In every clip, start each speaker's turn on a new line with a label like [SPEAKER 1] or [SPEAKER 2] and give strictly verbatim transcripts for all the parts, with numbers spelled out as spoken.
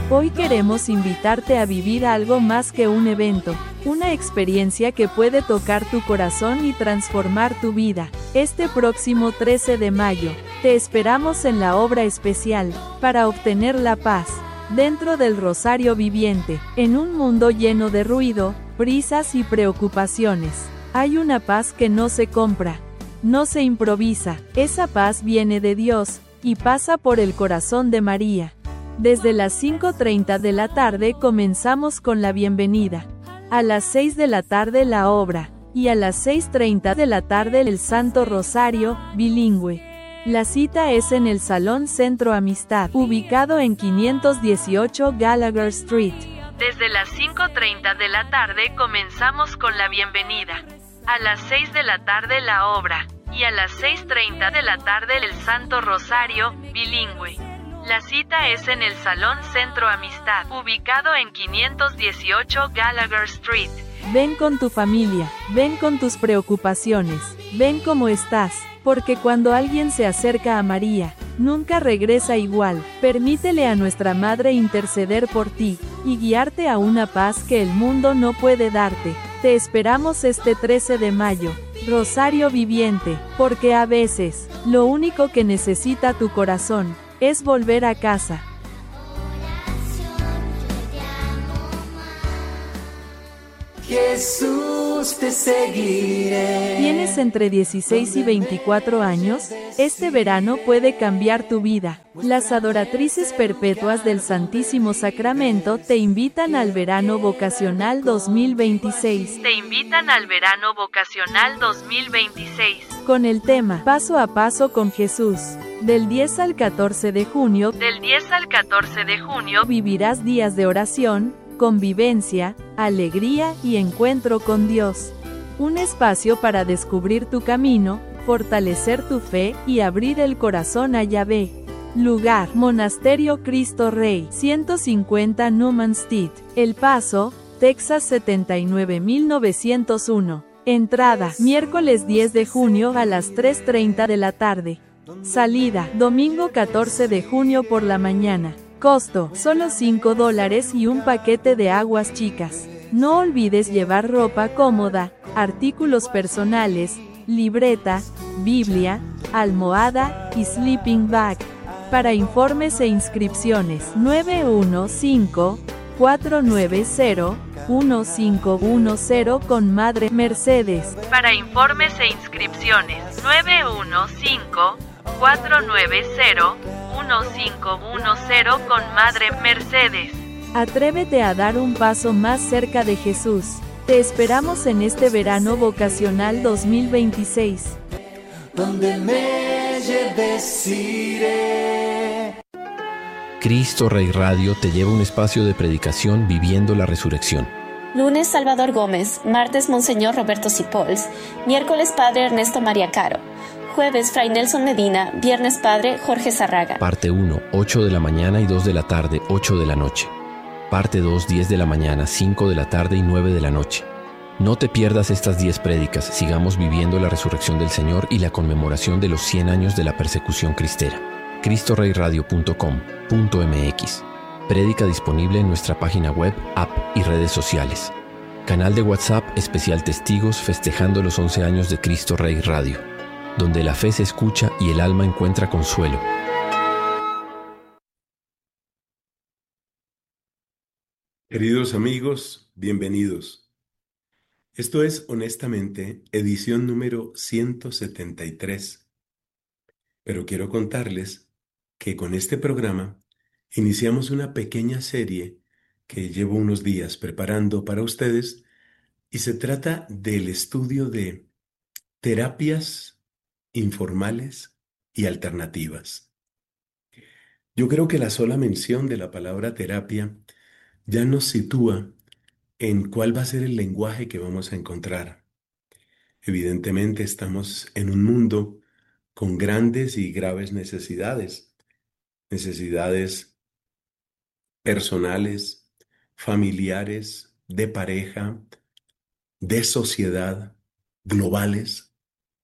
[SPEAKER 1] Hoy queremos invitarte a vivir algo más que un evento, una experiencia que puede tocar tu corazón y transformar tu vida. Este próximo trece de mayo, te esperamos en la obra especial, para obtener la paz, dentro del Rosario Viviente. En un mundo lleno de ruido, prisas y preocupaciones, hay una paz que no se compra, no se improvisa. Esa paz viene de Dios, y pasa por el corazón de María. Desde las cinco treinta de la tarde comenzamos con la bienvenida. A las seis de la tarde la obra, y a las seis treinta de la tarde el Santo Rosario, bilingüe. La cita es en el Salón Centro Amistad, ubicado en quinientos dieciocho Gallagher Street. Desde las cinco treinta de la tarde comenzamos con la bienvenida. A las seis de la tarde la obra, y a las seis treinta de la tarde el Santo Rosario, bilingüe. La cita es en el Salón Centro Amistad, ubicado en quinientos dieciocho Gallagher Street. Ven con tu familia, ven con tus preocupaciones, ven como estás, porque cuando alguien se acerca a María, nunca regresa igual. Permítele a nuestra Madre interceder por ti, y guiarte a una paz que el mundo no puede darte. Te esperamos este trece de mayo, Rosario Viviente, porque a veces, lo único que necesita tu corazón, es volver a casa.
[SPEAKER 2] Jesús, te seguiré.
[SPEAKER 1] ¿Tienes entre dieciséis y veinticuatro años? Este verano puede cambiar tu vida. Las adoratrices perpetuas del Santísimo Sacramento te invitan al Verano Vocacional dos mil veintiséis. Te invitan al Verano Vocacional dos mil veintiséis. Con el tema Paso a Paso con Jesús. Del diez al catorce de junio, del diez al catorce de junio vivirás días de oración, convivencia, alegría y encuentro con Dios. Un espacio para descubrir tu camino, fortalecer tu fe y abrir el corazón a Yahvé. Lugar: Monasterio Cristo Rey, ciento cincuenta Newman Street, El Paso, Texas setenta y nueve mil novecientos uno. Entrada: miércoles diez de junio a las tres treinta de la tarde. Salida: domingo catorce de junio por la mañana. Costo: solo cinco dólares y un paquete de aguas chicas. No olvides llevar ropa cómoda, artículos personales, libreta, Biblia, almohada y sleeping bag. Para informes e inscripciones, nueve uno cinco, cuatro nueve cero, uno cinco uno cero con Madre Mercedes. Para informes e inscripciones, nueve uno cinco, cuatro nueve cero, uno cinco uno cero con Madre Mercedes. Atrévete a dar un paso más cerca de Jesús. Te esperamos en este Verano Vocacional dos mil veintiséis.
[SPEAKER 2] Donde me lleves iré.
[SPEAKER 3] Cristo Rey Radio te lleva a un espacio de predicación viviendo la resurrección.
[SPEAKER 4] Lunes Salvador Gómez, martes Monseñor Roberto Sipols, miércoles Padre Ernesto María Caro, jueves Fray Nelson Medina, viernes Padre Jorge Zarraga.
[SPEAKER 3] Parte uno, ocho de la mañana y dos de la tarde, ocho de la noche. Parte dos, diez de la mañana, cinco de la tarde y nueve de la noche. No te pierdas estas diez prédicas, sigamos viviendo la resurrección del Señor y la conmemoración de los cien años de la persecución cristera. cristo rey radio punto com punto m x. Prédica disponible en nuestra página web, app y redes sociales. Canal de WhatsApp especial Testigos festejando los once años de Cristo Rey Radio, donde la fe se escucha y el alma encuentra consuelo.
[SPEAKER 5] Queridos amigos, bienvenidos. Esto es, honestamente, edición número ciento setenta y tres. Pero quiero contarles que con este programa iniciamos una pequeña serie que llevo unos días preparando para ustedes y se trata del estudio de terapias informales y alternativas. Yo creo que la sola mención de la palabra terapia ya nos sitúa en cuál va a ser el lenguaje que vamos a encontrar. Evidentemente estamos en un mundo con grandes y graves necesidades, necesidades personales, familiares, de pareja, de sociedad, globales.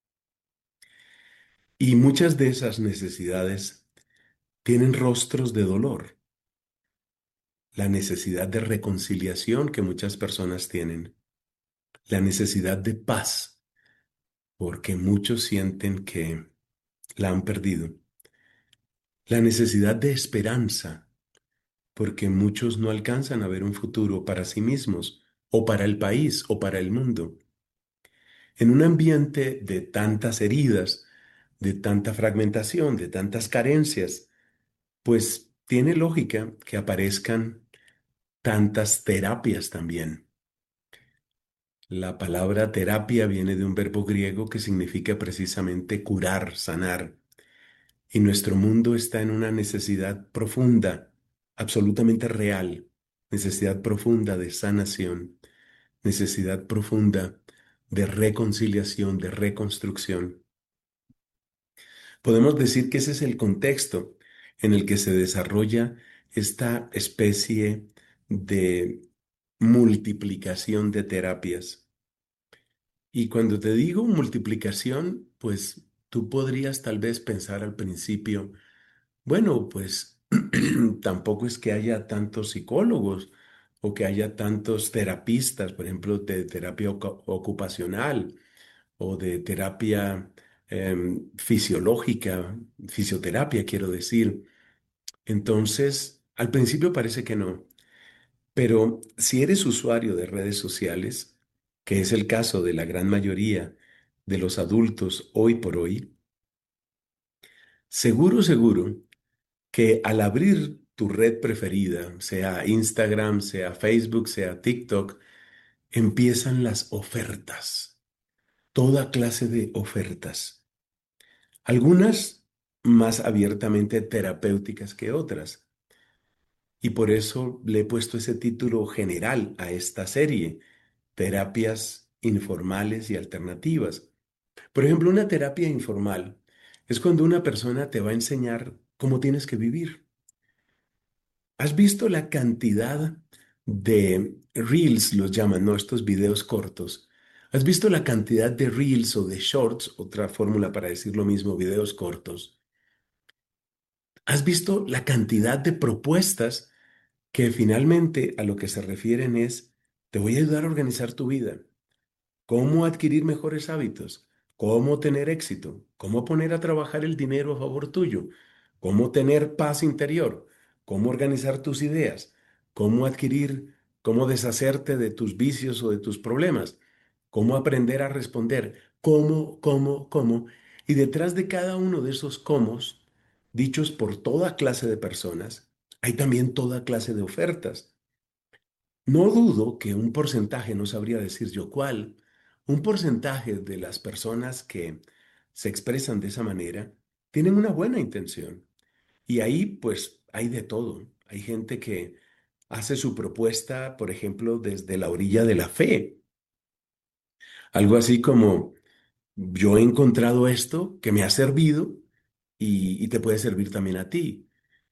[SPEAKER 5] Y muchas de esas necesidades tienen rostros de dolor. la necesidad de reconciliación que muchas personas tienen, la necesidad de paz, porque muchos sienten que la han perdido, la necesidad de esperanza, porque muchos no alcanzan a ver un futuro para sí mismos, o para el país, o para el mundo. En un ambiente de tantas heridas, de tanta fragmentación, de tantas carencias, pues tiene lógica que aparezcan tantas terapias también. La palabra terapia viene de un verbo griego que significa precisamente curar, sanar. Y nuestro mundo está en una necesidad profunda, absolutamente real, necesidad profunda de sanación, necesidad profunda de reconciliación, de reconstrucción. Podemos decir que ese es el contexto en el que se desarrolla esta especie de multiplicación de terapias. Y cuando te digo multiplicación, pues tú podrías tal vez pensar al principio, bueno, pues tampoco es que haya tantos psicólogos o que haya tantos terapistas, por ejemplo, de terapia ocu- ocupacional o de terapia em, fisiológica, fisioterapia, quiero decir. Entonces, al principio parece que no, pero si eres usuario de redes sociales, que es el caso de la gran mayoría de los adultos hoy por hoy, seguro, seguro que al abrir tu red preferida, sea Instagram, sea Facebook, sea TikTok, empiezan las ofertas, toda clase de ofertas. Algunas más abiertamente terapéuticas que otras. Y por eso le he puesto ese título general a esta serie, terapias informales y alternativas. Por ejemplo, una terapia informal es cuando una persona te va a enseñar cómo tienes que vivir. ¿Has visto la cantidad de reels, los llaman, ¿no? Estos videos cortos. ¿Has visto la cantidad de reels o de shorts, otra fórmula para decir lo mismo, videos cortos? ¿Has visto la cantidad de propuestas que finalmente a lo que se refieren es, te voy a ayudar a organizar tu vida? ¿Cómo adquirir mejores hábitos? ¿Cómo tener éxito? ¿Cómo poner a trabajar el dinero a favor tuyo? ¿Cómo tener paz interior? ¿Cómo organizar tus ideas? ¿Cómo adquirir, cómo deshacerte de tus vicios o de tus problemas? ¿Cómo aprender a responder? ¿Cómo, cómo, cómo? Y detrás de cada uno de esos cómo, dichos por toda clase de personas, hay también toda clase de ofertas. No dudo que un porcentaje, no sabría decir yo cuál, un porcentaje de las personas que se expresan de esa manera tienen una buena intención. Y ahí pues hay de todo. Hay gente que hace su propuesta, por ejemplo, desde la orilla de la fe. Algo así como, yo he encontrado esto que me ha servido y, y te puede servir también a ti.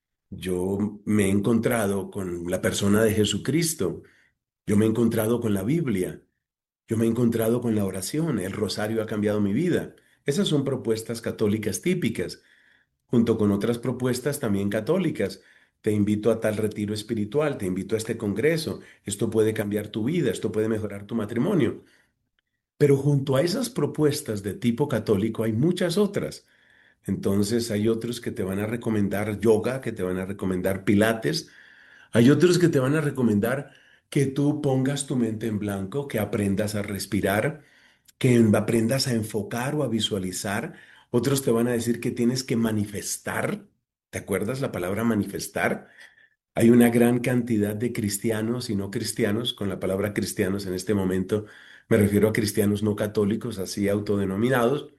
[SPEAKER 5] Yo me he encontrado con la persona de Jesucristo. Yo me he encontrado con la Biblia. Yo me he encontrado con la oración, el rosario ha cambiado mi vida. Esas son propuestas católicas típicas, junto con otras propuestas también católicas. Te invito a tal retiro espiritual, te invito a este congreso, esto puede cambiar tu vida, esto puede mejorar tu matrimonio. Pero junto a esas propuestas de tipo católico hay muchas otras. Entonces hay otros que te van a recomendar yoga, que te van a recomendar pilates, hay otros que te van a recomendar que tú pongas tu mente en blanco, que aprendas a respirar, que aprendas a enfocar o a visualizar. Otros te van a decir que tienes que manifestar. ¿Te acuerdas la palabra manifestar? Hay una gran cantidad de cristianos y no cristianos. Con la palabra cristianos en este momento me refiero a cristianos no católicos, así autodenominados,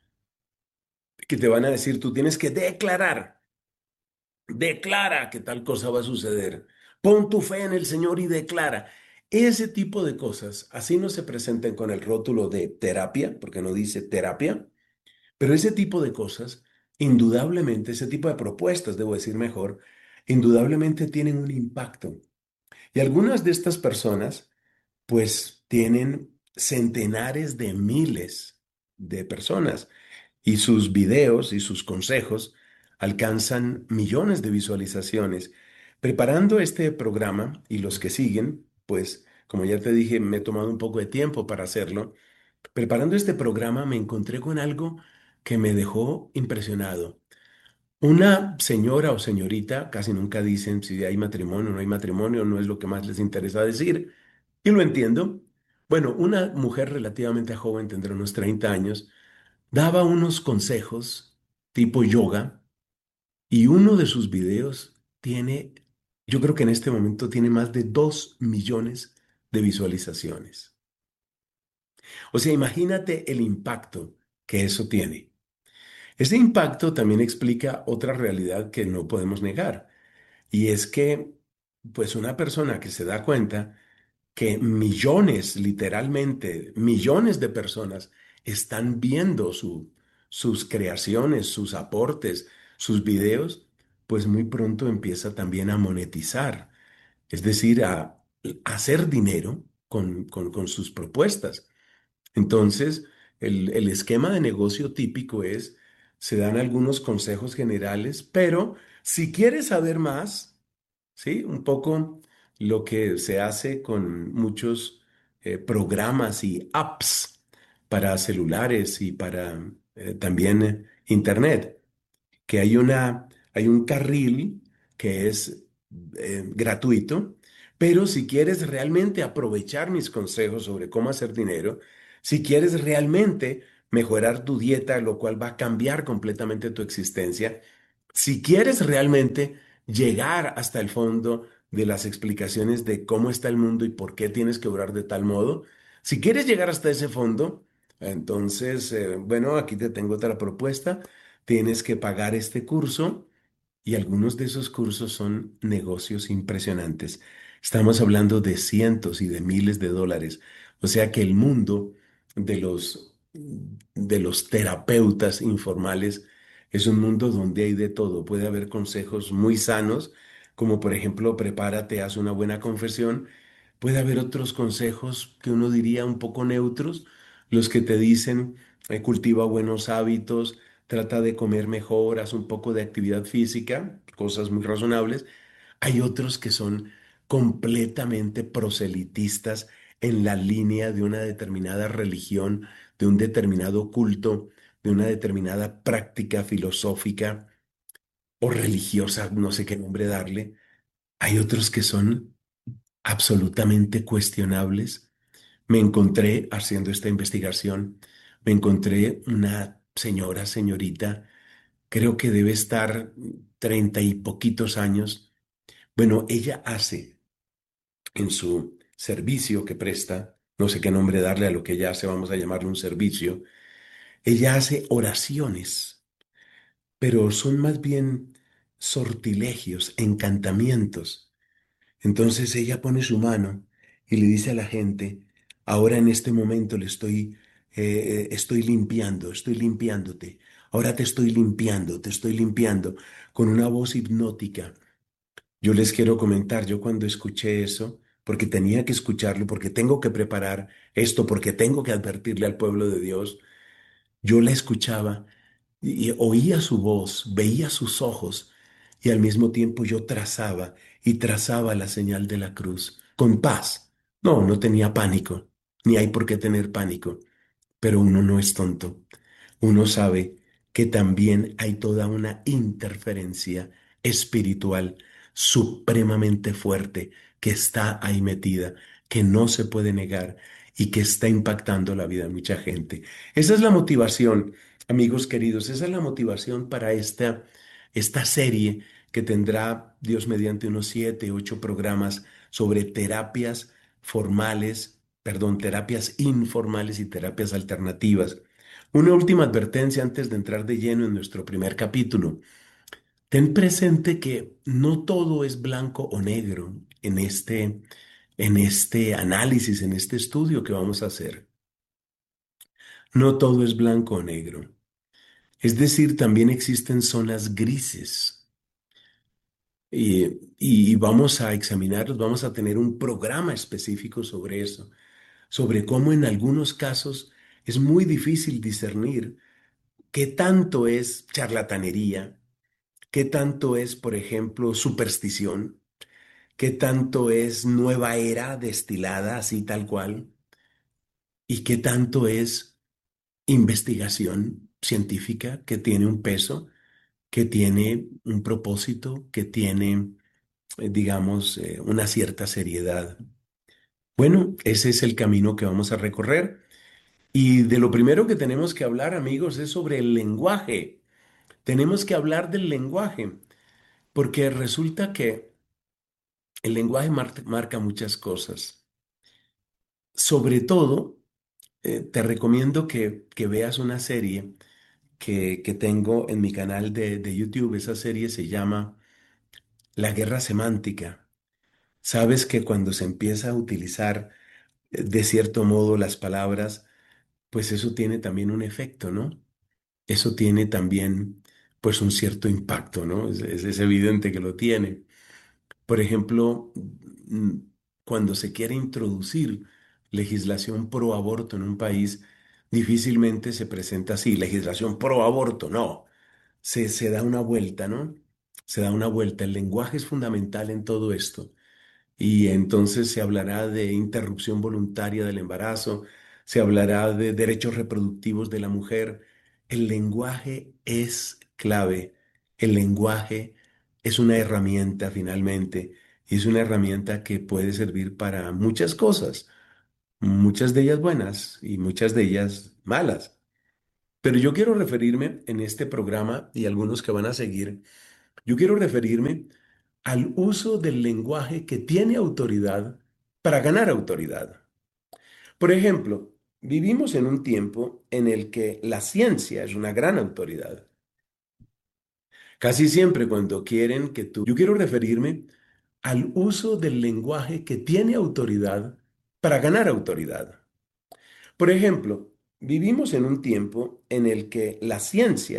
[SPEAKER 5] que te van a decir, tú tienes que declarar. Declara que tal cosa va a suceder. Pon tu fe en el Señor y declara. Ese tipo de cosas, así no se presenten con el rótulo de terapia, porque no dice terapia, pero ese tipo de cosas, indudablemente, ese tipo de propuestas, debo decir mejor, indudablemente tienen un impacto. Y algunas de estas personas, pues, tienen centenares de miles de personas y sus videos y sus consejos alcanzan millones de visualizaciones. Preparando este programa y los que siguen, pues como ya te dije, me he tomado un poco de tiempo para hacerlo. Preparando este programa me encontré con algo que me dejó impresionado. Una señora o señorita, casi nunca dicen si hay matrimonio o no hay matrimonio, no es lo que más les interesa decir, y lo entiendo. Bueno, una mujer relativamente joven, tendrá unos treinta años, daba unos consejos tipo yoga y uno de sus videos tiene, yo creo que en este momento tiene más de dos millones de visualizaciones. O sea, imagínate el impacto que eso tiene. Ese impacto también explica otra realidad que no podemos negar, y es que, pues una persona que se da cuenta que millones, literalmente, millones de personas están viendo su, sus creaciones, sus aportes, sus videos, pues muy pronto empieza también a monetizar, es decir, a, a hacer dinero con, con, con sus propuestas. Entonces, el, el esquema de negocio típico es, se dan algunos consejos generales, pero si quieres saber más, ¿sí? Un poco lo que se hace con muchos eh, programas y apps para celulares y para eh, también eh, internet, que hay una, hay un carril que es eh, gratuito, pero si quieres realmente aprovechar mis consejos sobre cómo hacer dinero, si quieres realmente mejorar tu dieta, lo cual va a cambiar completamente tu existencia, si quieres realmente llegar hasta el fondo de las explicaciones de cómo está el mundo y por qué tienes que orar de tal modo, si quieres llegar hasta ese fondo, entonces, eh, bueno, aquí te tengo otra propuesta. Tienes que pagar este curso y algunos de esos cursos son negocios impresionantes. Estamos hablando de cientos y de miles de dólares. O sea que el mundo de los, de los terapeutas informales es un mundo donde hay de todo. Puede haber consejos muy sanos, como por ejemplo, prepárate, haz una buena confesión. Puede haber otros consejos que uno diría un poco neutros, los que te dicen, eh, cultiva buenos hábitos, trata de comer mejor, haz un poco de actividad física, cosas muy razonables. Hay otros que son completamente proselitistas en la línea de una determinada religión, de un determinado culto, de una determinada práctica filosófica o religiosa, no sé qué nombre darle. Hay otros que son absolutamente cuestionables. Me encontré, haciendo esta investigación, me encontré una señora, señorita, creo que debe estar treinta y poquitos años. Bueno, ella hace en su servicio que presta, no sé qué nombre darle a lo que ella hace, vamos a llamarle un servicio, ella hace oraciones, pero son más bien sortilegios, encantamientos. Entonces ella pone su mano y le dice a la gente, ahora en este momento le estoy, eh, eh, estoy limpiando, estoy limpiándote, ahora te estoy limpiando, te estoy limpiando, con una voz hipnótica. Yo les quiero comentar, yo cuando escuché eso, porque tenía que escucharlo, porque tengo que preparar esto, porque tengo que advertirle al pueblo de Dios, yo la escuchaba y, y oía su voz, veía sus ojos y al mismo tiempo yo trazaba y trazaba la señal de la cruz con paz. No, no tenía pánico, ni hay por qué tener pánico, pero uno no es tonto. Uno sabe que también hay toda una interferencia espiritual supremamente fuerte que está ahí metida, que no se puede negar y que está impactando la vida de mucha gente. Esa es la motivación, amigos queridos, esa es la motivación para esta, esta serie que tendrá, Dios mediante, unos siete, ocho programas sobre terapias formales, perdón, terapias informales y terapias alternativas. Una última advertencia antes de entrar de lleno en nuestro primer capítulo. Ten presente que no todo es blanco o negro en este, en este análisis, en este estudio que vamos a hacer. No todo es blanco o negro. Es decir, también existen zonas grises. Y, y vamos a examinarlos, vamos a tener un programa específico sobre eso, sobre cómo en algunos casos es muy difícil discernir qué tanto es charlatanería, qué tanto es, por ejemplo, superstición, qué tanto es nueva era destilada así tal cual y qué tanto es investigación científica que tiene un peso, que tiene un propósito, que tiene, eh, digamos, eh, una cierta seriedad. Bueno, ese es el camino que vamos a recorrer. Y de lo primero que tenemos que hablar, amigos, es sobre el lenguaje. Tenemos que hablar del lenguaje, porque resulta que el lenguaje mar- marca muchas cosas. Sobre todo, eh, te recomiendo que, que veas una serie que, que tengo en mi canal de, de YouTube. Esa serie se llama La Guerra Semántica. Sabes que cuando se empieza a utilizar eh, de cierto modo las palabras, pues eso tiene también un efecto, ¿no? Eso tiene también, pues, un cierto impacto, ¿no? Es, es- es evidente que lo tiene. Por ejemplo, mm, cuando se quiere introducir legislación pro aborto en un país, difícilmente se presenta así, legislación pro aborto, no. Se, se da una vuelta, ¿no? Se da una vuelta. El lenguaje es fundamental en todo esto. Y entonces se hablará de interrupción voluntaria del embarazo, se hablará de derechos reproductivos de la mujer. El lenguaje es clave. El lenguaje es una herramienta finalmente, y es una herramienta que puede servir para muchas cosas, muchas de ellas buenas y muchas de ellas malas. Pero yo quiero referirme en este programa y algunos que van a seguir, yo quiero referirme al uso del lenguaje que tiene autoridad para ganar autoridad. Por ejemplo, vivimos en un tiempo en el que la ciencia es una gran autoridad. Casi siempre cuando quieren que tú... Yo quiero referirme al uso del lenguaje que tiene autoridad para ganar autoridad. Por ejemplo, vivimos en un tiempo en el que la ciencia